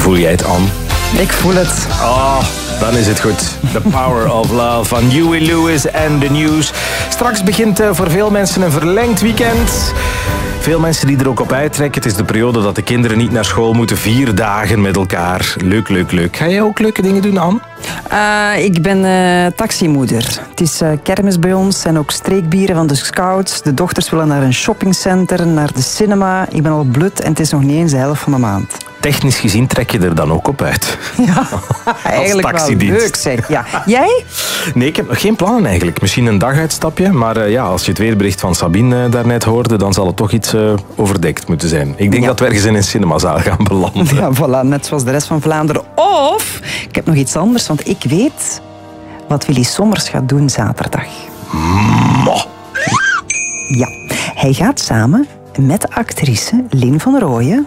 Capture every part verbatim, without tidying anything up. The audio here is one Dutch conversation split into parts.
Voel jij het, Anne? Ik voel het. Oh, dan is het goed. The Power of Love van Huey Lewis en The News. Straks begint voor veel mensen een verlengd weekend. Veel mensen die er ook op uittrekken. Het is de periode dat de kinderen niet naar school moeten. Vier dagen met elkaar. Leuk, leuk, leuk. Ga jij ook leuke dingen doen, Anne? Uh, ik ben uh, taximoeder. Het is uh, kermis bij ons en ook streekbieren van de scouts. De dochters willen naar een shoppingcenter, naar de cinema. Ik ben al blut en het is nog niet eens de helft van de maand. Technisch gezien trek je er dan ook op uit. Ja, eigenlijk wel leuk zeg. Ja. Jij? Nee, ik heb nog geen plannen eigenlijk. Misschien een daguitstapje. Maar uh, ja, als je het weerbericht van Sabine uh, daarnet hoorde, dan zal het toch iets uh, overdekt moeten zijn. Ik denk ja. dat we ergens in een cinemazaal gaan belanden. Ja, voilà, net zoals de rest van Vlaanderen. Of, ik heb nog iets anders, want ik weet wat Willy Sommers gaat doen zaterdag. Mo. Ja, hij gaat samen met de actrice Lin van Rooyen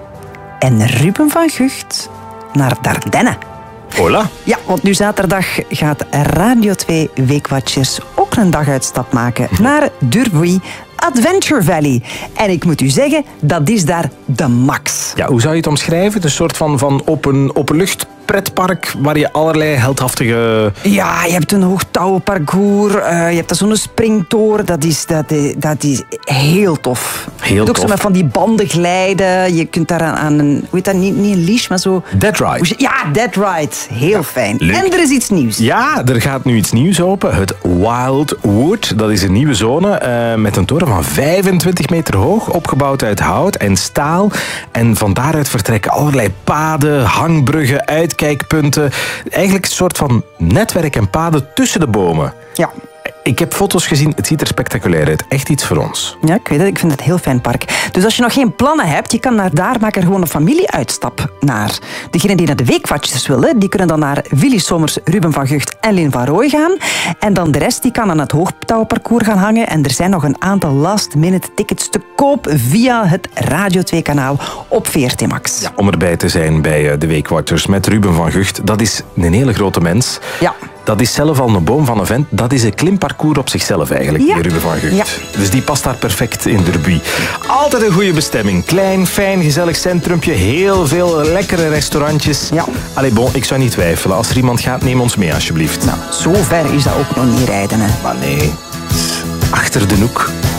en Ruben van Gucht naar Dardenne. Hola. Ja, want nu zaterdag gaat Radio twee Weekwatchers ook een daguitstap maken naar Durbuy Adventure Valley. En ik moet u zeggen, dat is daar de max. Ja, hoe zou je het omschrijven? Een soort van, van open, openlucht pretpark waar je allerlei heldhaftige... Ja, je hebt een hoogtouwenparcours, uh, je hebt zo'n springtoren. Dat is, dat, dat is heel tof. Heel je kunt ook tof. zo met van die banden glijden. Je kunt daar aan een... Hoe heet dat? Niet, niet een leash, maar zo... Dead Ride. Ja, Dead Ride. Heel ja, fijn. Leuk. En er is iets nieuws. Ja, er gaat nu iets nieuws open. Het Wild Wood. Dat is een nieuwe zone uh, met een toren van vijfentwintig meter hoog. Opgebouwd uit hout en staal. En van daaruit vertrekken allerlei paden, hangbruggen, uitkijkpunten. Eigenlijk een soort van netwerk en paden tussen de bomen. Ja. Ik heb foto's gezien, het ziet er spectaculair uit. Echt iets voor ons. Ja, ik weet het. Ik vind het een heel fijn park. Dus als je nog geen plannen hebt, je kan naar daar, maak er gewoon een familieuitstap naar. Degenen die naar de Weekwatchers willen, die kunnen dan naar Willy Sommers, Ruben van Gucht en Lin van Rooij gaan. En dan de rest, die kan aan het hoogtouwparcours gaan hangen. En er zijn nog een aantal last-minute tickets te koop via het Radio twee kanaal op V R T Max. Ja, om erbij te zijn bij de Weekwatchers met Ruben van Gucht. Dat is een hele grote mens. Ja. Dat is zelf al een boom van een vent. Dat is een klimparcours op zichzelf eigenlijk, ja. die Ruben van Gucht. Ja. Dus die past daar perfect in Derby. Altijd een goede bestemming. Klein, fijn, gezellig centrumpje. Heel veel lekkere restaurantjes. Ja. Allee, bon, ik zou niet twijfelen. Als er iemand gaat, neem ons mee alsjeblieft. Nou, zo ver is dat ook nog niet rijden, hè. Maar nee, achter de hoek.